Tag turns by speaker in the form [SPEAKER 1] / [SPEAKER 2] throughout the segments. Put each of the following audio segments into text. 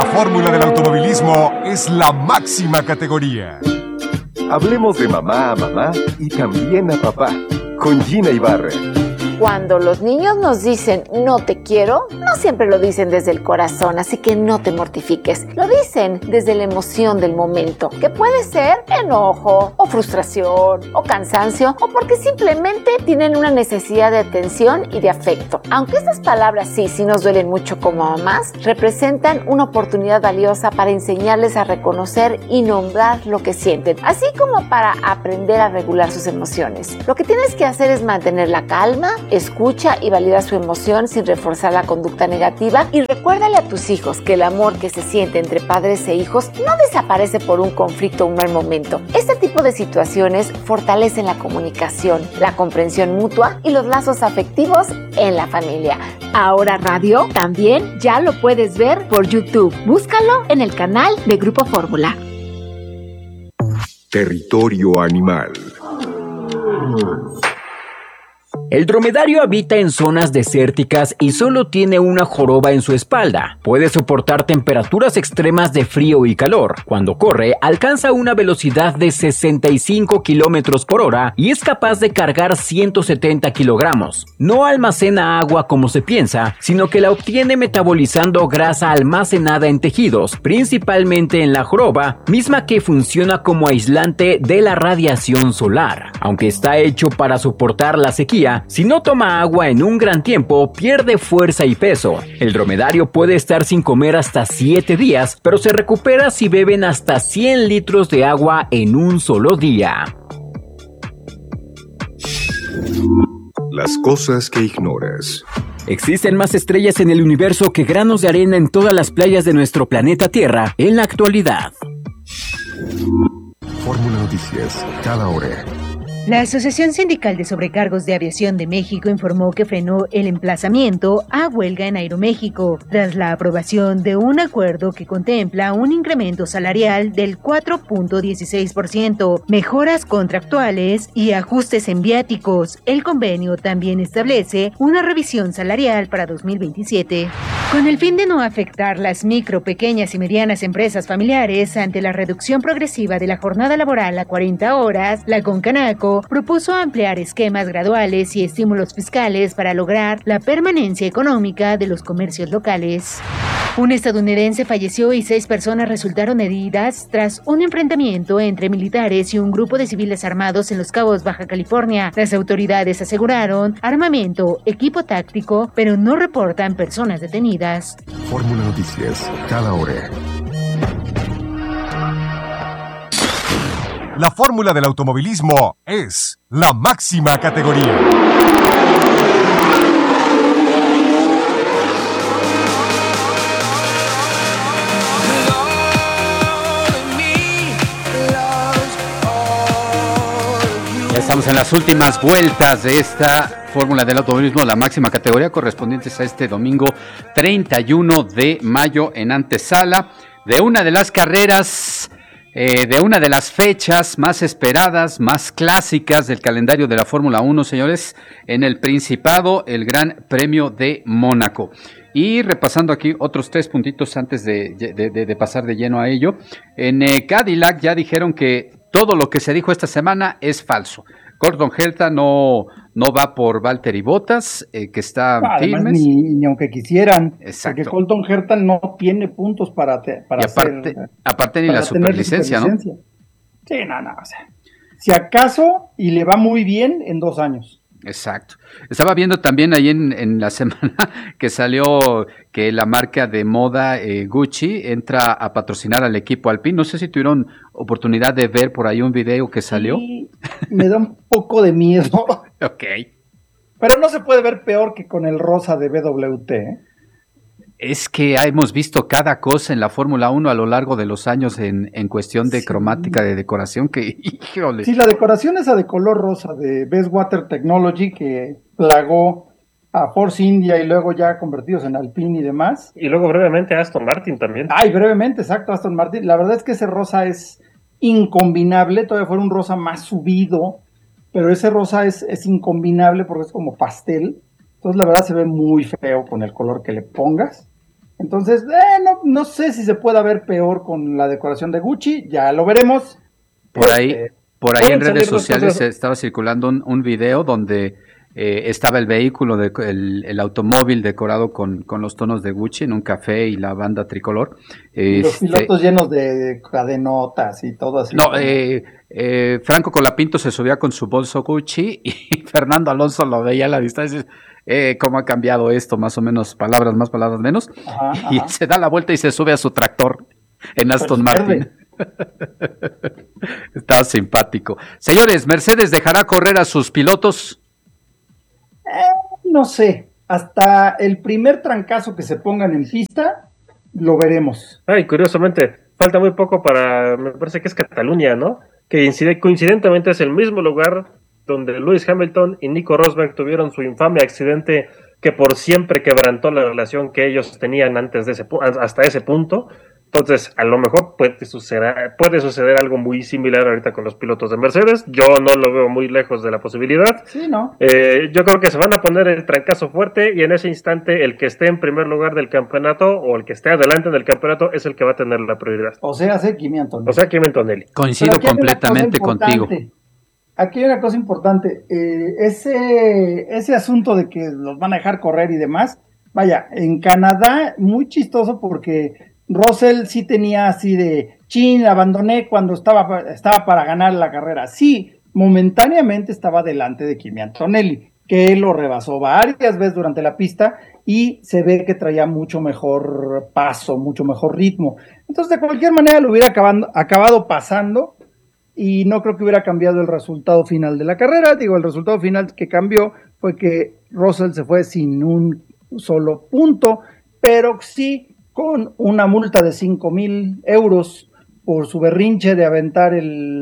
[SPEAKER 1] La fórmula del automovilismo es la máxima categoría.
[SPEAKER 2] Hablemos de mamá a mamá y también a papá, con Gina Ibarra.
[SPEAKER 3] Cuando los niños nos dicen no te quiero, no siempre lo dicen desde el corazón, así que no te mortifiques. Lo dicen desde la emoción del momento, que puede ser enojo, o frustración, o cansancio, o porque simplemente tienen una necesidad de atención y de afecto. Aunque estas palabras sí nos duelen mucho como mamás, representan una oportunidad valiosa para enseñarles a reconocer y nombrar lo que sienten, así como para aprender a regular sus emociones. Lo que tienes que hacer es mantener la calma, escucha y valida su emoción sin reforzar la conducta negativa, y recuérdale a tus hijos que el amor que se siente entre padres e hijos no desaparece por un conflicto o un mal momento. Este tipo de situaciones fortalecen la comunicación, la comprensión mutua y los lazos afectivos en la familia. Ahora Radio también ya lo puedes ver por YouTube. Búscalo en el canal de Grupo Fórmula.
[SPEAKER 2] Territorio animal.
[SPEAKER 4] El dromedario habita en zonas desérticas y solo tiene una joroba en su espalda. Puede soportar temperaturas extremas de frío y calor. Cuando corre, alcanza una velocidad de 65 kilómetros por hora y es capaz de cargar 170 kilogramos. No almacena agua como se piensa, sino que la obtiene metabolizando grasa almacenada en tejidos, principalmente en la joroba, misma que funciona como aislante de la radiación solar. Aunque está hecho para soportar la sequía, si no toma agua en un gran tiempo, pierde fuerza y peso. El dromedario puede estar sin comer hasta 7 días, pero se recupera si beben hasta 100 litros de agua en un solo día.
[SPEAKER 2] Las cosas que ignoras.
[SPEAKER 4] Existen más estrellas en el universo que granos de arena en todas las playas de nuestro planeta Tierra en la actualidad.
[SPEAKER 2] Fórmula Noticias, cada hora.
[SPEAKER 5] La Asociación Sindical de Sobrecargos de Aviación de México informó que frenó el emplazamiento a huelga en Aeroméxico tras la aprobación de un acuerdo que contempla un incremento salarial del 4.16%, mejoras contractuales y ajustes en viáticos. El convenio también establece una revisión salarial para 2027. Con el fin de no afectar las micro, pequeñas y medianas empresas familiares ante la reducción progresiva de la jornada laboral a 40 horas, la Concanaco propuso ampliar esquemas graduales y estímulos fiscales para lograr la permanencia económica de los comercios locales. Un estadounidense falleció y 6 personas resultaron heridas tras un enfrentamiento entre militares y un grupo de civiles armados en Los Cabos, Baja California. Las autoridades aseguraron armamento, equipo táctico, pero no reportan personas detenidas.
[SPEAKER 2] Fórmula Noticias, cada hora.
[SPEAKER 1] La fórmula del automovilismo es la máxima categoría.
[SPEAKER 6] Ya estamos en las últimas vueltas de esta fórmula del automovilismo, la máxima categoría, correspondientes a este domingo 31 de mayo en antesala de una de las carreras, de una de las fechas más esperadas, más clásicas del calendario de la Fórmula 1, señores, en el Principado, el Gran Premio de Mónaco. Y repasando aquí otros 3 puntitos antes de pasar de lleno a ello. En Cadillac ya dijeron que todo lo que se dijo esta semana es falso. Gordon Herta no va por Valtteri Bottas, que está
[SPEAKER 7] firmes. Ni aunque quisieran.
[SPEAKER 6] Exacto.
[SPEAKER 7] Porque Colton Herta no tiene puntos para
[SPEAKER 6] aparte ni la superlicencia, ¿no?
[SPEAKER 7] Sí, no, o sea, si acaso, y le va muy bien en 2 años.
[SPEAKER 6] Exacto. Estaba viendo también ahí en la semana que salió que la marca de moda Gucci entra a patrocinar al equipo Alpine. No sé si tuvieron oportunidad de ver por ahí un video que salió.
[SPEAKER 7] Sí, me da un poco de miedo.
[SPEAKER 6] Ok.
[SPEAKER 7] Pero no se puede ver peor que con el rosa de BWT, ¿eh?
[SPEAKER 6] Es que hemos visto cada cosa en la Fórmula 1 a lo largo de los años en cuestión de cromática, de decoración, que híjole.
[SPEAKER 7] Sí, la decoración esa de color rosa de Best Water Technology que plagó a Force India y luego ya convertidos en Alpine y demás.
[SPEAKER 8] Y luego brevemente Aston Martin también.
[SPEAKER 7] Brevemente, exacto, Aston Martin. La verdad es que ese rosa es incombinable, todavía fuera un rosa más subido, pero ese rosa es incombinable porque es como pastel. Entonces la verdad se ve muy feo con el color que le pongas. Entonces, no sé si se pueda ver peor con la decoración de Gucci, ya lo veremos.
[SPEAKER 6] Por ahí
[SPEAKER 8] pueden
[SPEAKER 6] en redes
[SPEAKER 8] salir dos
[SPEAKER 6] sociales
[SPEAKER 8] cosas.
[SPEAKER 6] estaba circulando un video donde estaba el vehículo, el automóvil decorado con los tonos de Gucci en un café y la banda tricolor.
[SPEAKER 7] Y los pilotos llenos de cadenotas y todo así.
[SPEAKER 6] No, Franco Colapinto se subía con su bolso Gucci y Fernando Alonso lo veía a la distancia. ¿Cómo ha cambiado esto? Más o menos, palabras más, palabras menos. Y se da la vuelta y se sube a su tractor en Aston Martin. Está simpático. Señores, ¿Mercedes dejará correr a sus pilotos?
[SPEAKER 7] No sé, hasta el primer trancazo que se pongan en pista, lo veremos.
[SPEAKER 8] Ay, curiosamente, falta muy poco para, me parece que es Cataluña, ¿no? Que coincidentemente es el mismo lugar donde Lewis Hamilton y Nico Rosberg tuvieron su infame accidente que por siempre quebrantó la relación que ellos tenían antes de hasta ese punto. Entonces, a lo mejor puede suceder algo muy similar ahorita con los pilotos de Mercedes. Yo no lo veo muy lejos de la posibilidad.
[SPEAKER 7] Sí, ¿no?
[SPEAKER 8] Yo creo que se van a poner el trancazo fuerte y en ese instante el que esté en primer lugar del campeonato o el que esté adelante del campeonato es el que va a tener la prioridad.
[SPEAKER 7] O sea, Kimi Antonelli.
[SPEAKER 8] O sea, Kimi Antonelli.
[SPEAKER 6] Coincido completamente contigo.
[SPEAKER 7] Aquí hay una cosa importante. Ese asunto de que los van a dejar correr y demás, vaya, en Canadá, muy chistoso porque Russell sí tenía así de, abandoné cuando estaba para ganar la carrera. Sí, momentáneamente estaba delante de Kimi Antonelli, que lo rebasó varias veces durante la pista y se ve que traía mucho mejor paso, mucho mejor ritmo. Entonces, de cualquier manera, lo hubiera acabado pasando y no creo que hubiera cambiado el resultado final de la carrera. Digo, el resultado final que cambió fue que Russell se fue sin un solo punto, pero sí con una multa de 5,000 euros por su berrinche de aventar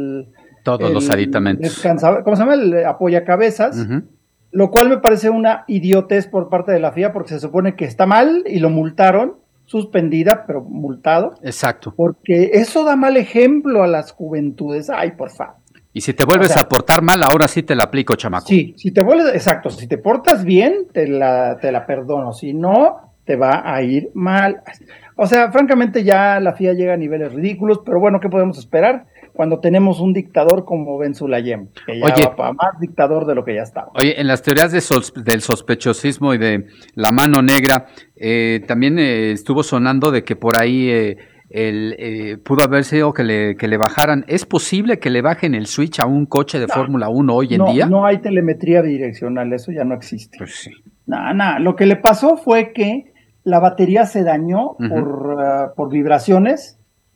[SPEAKER 6] los aditamentos.
[SPEAKER 7] ¿Cómo se llama? El apoyacabezas, lo cual me parece una idiotez por parte de la FIA, porque se supone que está mal y lo multaron, suspendida, pero multado.
[SPEAKER 6] Exacto.
[SPEAKER 7] Porque eso da mal ejemplo a las juventudes. Ay, por favor.
[SPEAKER 6] Y si te vuelves a portar mal, ahora sí te la aplico, chamaco.
[SPEAKER 7] Sí, si te portas bien, te la perdono. Si no, te va a ir mal. O sea, francamente ya la FIA llega a niveles ridículos, pero bueno, ¿qué podemos esperar cuando tenemos un dictador como Ben Sulayem, que ya va para más dictador de lo que ya estaba?
[SPEAKER 6] Oye, en las teorías del sospechosismo y de la mano negra, también estuvo sonando de que por ahí pudo haber sido que le bajaran. ¿Es posible que le bajen el switch a un coche de Fórmula 1 hoy en día?
[SPEAKER 7] No hay telemetría bidireccional, eso ya no existe.
[SPEAKER 6] Pues sí.
[SPEAKER 7] Lo que le pasó fue que la batería se dañó por vibraciones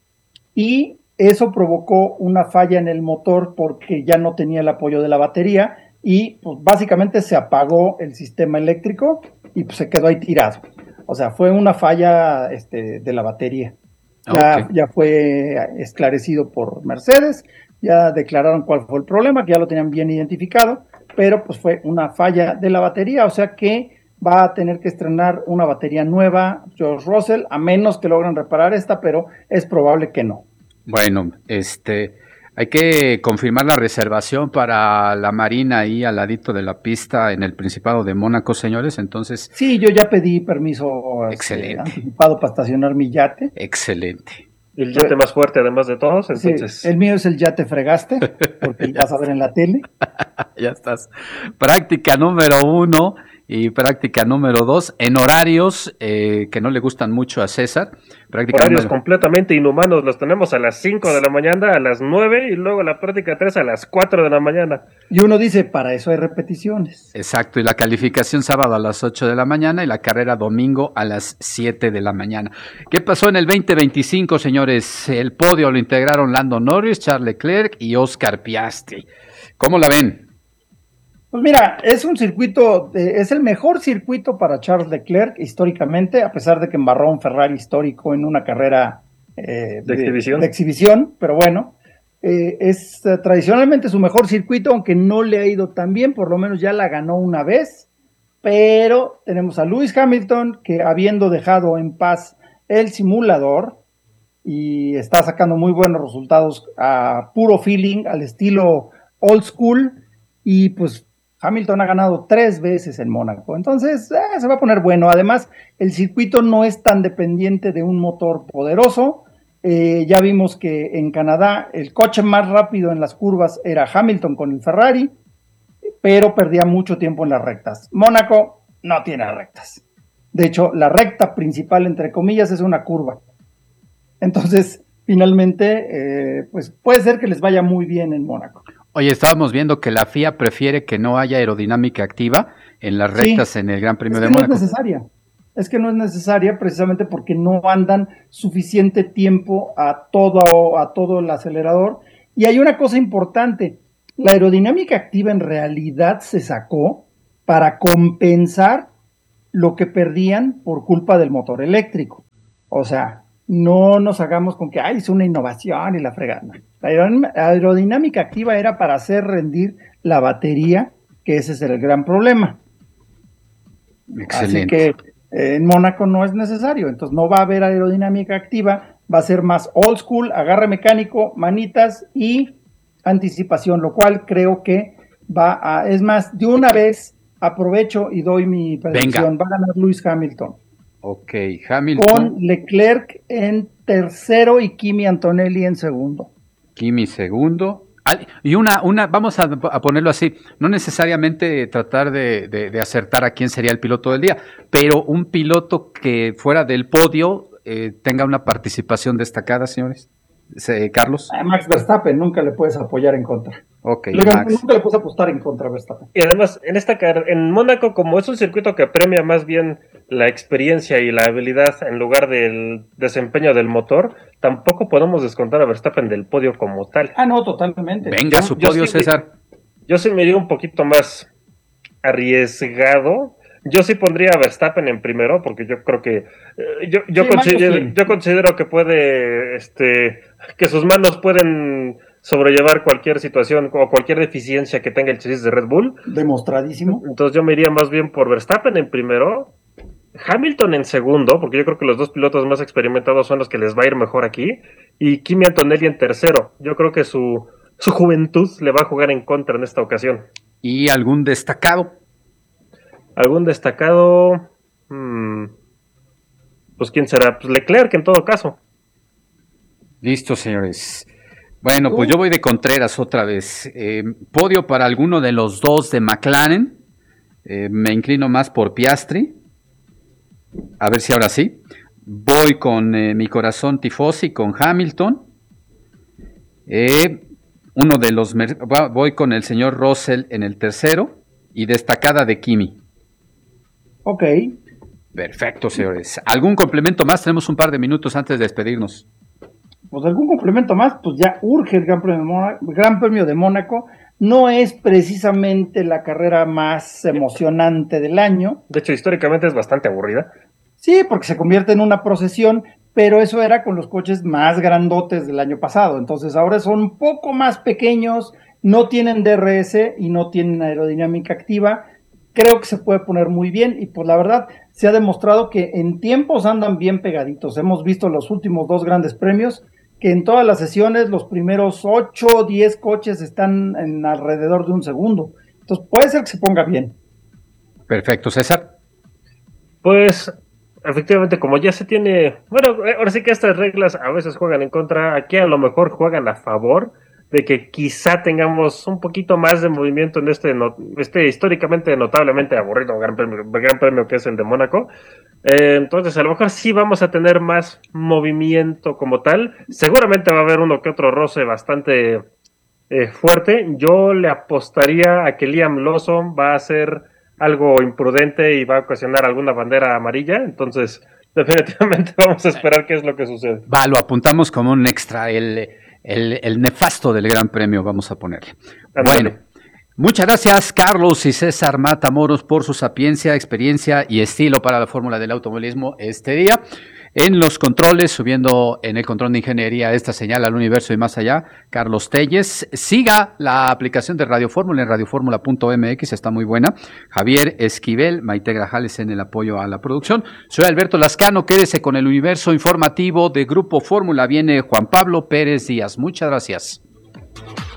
[SPEAKER 7] y eso provocó una falla en el motor porque ya no tenía el apoyo de la batería y pues básicamente se apagó el sistema eléctrico y pues se quedó ahí tirado. O sea, fue una falla de la batería. Ya fue esclarecido por Mercedes, ya declararon cuál fue el problema, que ya lo tenían bien identificado, pero pues fue una falla de la batería, o sea que va a tener que estrenar una batería nueva George Russell, a menos que logren reparar esta, pero es probable que no.
[SPEAKER 6] Bueno, hay que confirmar la reservación para la Marina ahí al ladito de la pista en el Principado de Mónaco, señores, entonces...
[SPEAKER 7] Sí, yo ya pedí permiso anticipado para estacionar mi yate.
[SPEAKER 6] Excelente.
[SPEAKER 8] El yate más fuerte además de todos, entonces...
[SPEAKER 7] Sí, el mío es el yate fregaste, porque vas a ver en la tele.
[SPEAKER 6] Ya estás. Práctica número 1 y práctica número 2 en horarios que no le gustan mucho a César.
[SPEAKER 8] Horarios completamente inhumanos, los tenemos a las 5 de la mañana, a las 9 y luego la práctica 3 a las 4 de la mañana.
[SPEAKER 7] Y uno dice, para eso hay repeticiones.
[SPEAKER 6] Exacto, y la calificación sábado a las 8 de la mañana y la carrera domingo a las 7 de la mañana. ¿Qué pasó en el 2025, señores? El podio lo integraron Lando Norris, Charles Leclerc y Oscar Piastri. ¿Cómo la ven?
[SPEAKER 7] Pues mira, es un circuito, es el mejor circuito para Charles Leclerc históricamente, a pesar de que embarró un Ferrari histórico en una carrera de exhibición, pero bueno, es tradicionalmente su mejor circuito, aunque no le ha ido tan bien, por lo menos ya la ganó una vez, pero tenemos a Lewis Hamilton, que habiendo dejado en paz el simulador, y está sacando muy buenos resultados a puro feeling, al estilo old school, y pues Hamilton ha ganado 3 veces en Mónaco, entonces se va a poner bueno. Además, el circuito no es tan dependiente de un motor poderoso. Ya vimos que en Canadá el coche más rápido en las curvas era Hamilton con el Ferrari, pero perdía mucho tiempo en las rectas. Mónaco no tiene rectas. De hecho, la recta principal, entre comillas, es una curva. Entonces, finalmente, pues puede ser que les vaya muy bien en Mónaco.
[SPEAKER 6] Oye, estábamos viendo que la FIA prefiere que no haya aerodinámica activa en las rectas en el Gran Premio de Mónaco.
[SPEAKER 7] No es necesaria. Es que no es necesaria precisamente porque no andan suficiente tiempo a todo el acelerador. Y hay una cosa importante, la aerodinámica activa en realidad se sacó para compensar lo que perdían por culpa del motor eléctrico. O sea, no nos hagamos con que es una innovación y la fregada. La aerodinámica activa era para hacer rendir la batería, que ese es el gran problema.
[SPEAKER 6] Excelente.
[SPEAKER 7] Así que en Mónaco no es necesario, entonces no va a haber aerodinámica activa, va a ser más old school, agarre mecánico, manitas y anticipación, lo cual creo que es más, de una vez aprovecho y doy mi predicción. Va a ganar Lewis Hamilton.
[SPEAKER 6] Ok, Hamilton.
[SPEAKER 7] Con Leclerc en tercero y Kimi Antonelli en segundo.
[SPEAKER 6] Kimi segundo. Y vamos a ponerlo así, no necesariamente tratar de acertar a quién sería el piloto del día, pero un piloto que fuera del podio tenga una participación destacada, señores. Carlos.
[SPEAKER 7] Max Verstappen, nunca le puedes apoyar en contra.
[SPEAKER 6] Ok,
[SPEAKER 7] Max. Nunca le puedes apostar en contra a Verstappen.
[SPEAKER 8] Y además, en Mónaco, como es un circuito que premia más bien la experiencia y la habilidad en lugar del desempeño del motor, tampoco podemos descontar a Verstappen del podio como tal.
[SPEAKER 7] No, totalmente.
[SPEAKER 6] Venga, su podio, César.
[SPEAKER 8] Yo sí me iría un poquito más arriesgado. Yo sí pondría a Verstappen en primero, porque yo creo que yo considero que puede, que sus manos pueden sobrellevar cualquier situación o cualquier deficiencia que tenga el chasis de Red Bull.
[SPEAKER 7] Demostradísimo.
[SPEAKER 8] Entonces yo me iría más bien por Verstappen en primero, Hamilton en segundo, porque yo creo que los dos pilotos más experimentados son los que les va a ir mejor aquí, y Kimi Antonelli en tercero. Yo creo que su juventud le va a jugar en contra en esta ocasión.
[SPEAKER 6] ¿Y algún destacado?
[SPEAKER 8] ¿Algún destacado? Pues ¿quién será? Pues Leclerc en todo caso.
[SPEAKER 6] Listo, señores. Bueno, pues yo voy de Contreras otra vez. Podio para alguno de los dos de McLaren. Me inclino más por Piastri. A ver si ahora sí. Voy con mi corazón tifosi, con Hamilton. Voy con el señor Russell en el tercero. Y destacada de Kimi.
[SPEAKER 7] Ok.
[SPEAKER 6] Perfecto, señores. ¿Algún complemento más? Tenemos un par de minutos antes de despedirnos.
[SPEAKER 7] Pues algún complemento más, pues ya urge el Gran Premio de Mónaco. No es precisamente la carrera más emocionante del año.
[SPEAKER 8] De hecho, históricamente es bastante aburrida.
[SPEAKER 7] Sí, porque se convierte en una procesión, pero eso era con los coches más grandotes del año pasado. Entonces ahora son un poco más pequeños, no tienen DRS y no tienen aerodinámica activa. Creo que se puede poner muy bien y pues la verdad se ha demostrado que en tiempos andan bien pegaditos. Hemos visto los últimos 2 grandes premios que en todas las sesiones los primeros 8 o 10 coches están en alrededor de un segundo. Entonces puede ser que se ponga bien.
[SPEAKER 6] Perfecto, César.
[SPEAKER 8] Pues efectivamente, como ya se tiene, bueno, ahora sí que estas reglas a veces juegan en contra, aquí a lo mejor juegan a favor de que quizá tengamos un poquito más de movimiento en este históricamente notablemente aburrido gran premio que es el de Mónaco. Entonces a lo mejor sí vamos a tener más movimiento como tal. Seguramente va a haber uno que otro roce bastante fuerte. Yo le apostaría a que Liam Lawson va a hacer algo imprudente y va a ocasionar alguna bandera amarilla. Entonces definitivamente vamos a esperar qué es lo que sucede.
[SPEAKER 6] Va, lo apuntamos como un extra, el nefasto del Gran Premio, vamos a ponerle. Bueno, muchas gracias Carlos y César Matamoros por su sapiencia, experiencia y estilo para la fórmula del automovilismo este día. En los controles, subiendo en el control de ingeniería esta señal al universo y más allá, Carlos Telles. Siga la aplicación de Radio Fórmula en radioformula.mx, está muy buena. Javier Esquivel, Maite Grajales en el apoyo a la producción. Soy Alberto Lascano, quédese con el universo informativo de Grupo Fórmula. Viene Juan Pablo Pérez Díaz. Muchas gracias.